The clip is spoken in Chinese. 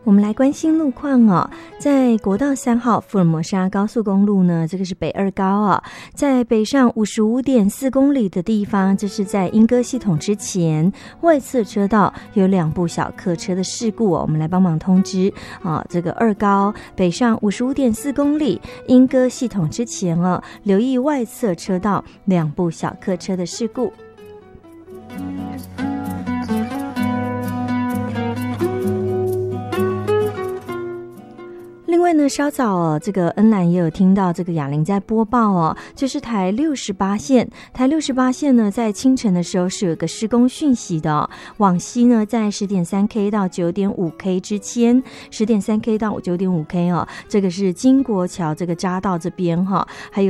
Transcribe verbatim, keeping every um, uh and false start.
我们来关心路况哦，在国道三号福尔摩沙高速公路呢，这个是北二高啊，在北上五十五点四公里的地方，这是在莺歌系统之前，外侧车道有两部小客车的事故哦，我们来帮忙通知啊，这个二高北上五十五点四公里，莺歌系统之前哦，留意外侧车道两部小客车的事故。另外呢，稍早哦，这个恩兰也有听到这个雅玲在播报哦，就是台六十八线，台六十八线呢，在清晨的时候是有个施工讯息的哦，往西呢，在十点三 K 到九点五 K 之间，十点三 K 到九点五 K 哦，这个是金国桥这个匝道这边哈、哦，还有。